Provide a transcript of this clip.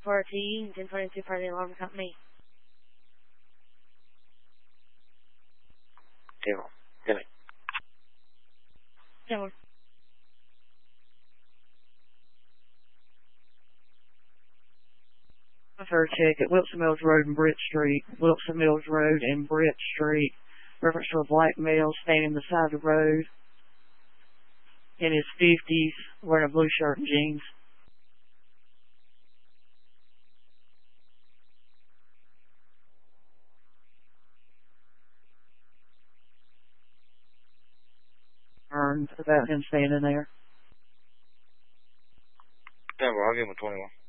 14, 1022 for the alarm company. 10. Good night. 10. For a check at Wilson Mills Road and Britt Street. Wilson Mills Road and Britt Street. Reference to a black male standing beside the road in his 50s, wearing a blue shirt and jeans. About him standing there. Yeah, well, I'll give him a 21.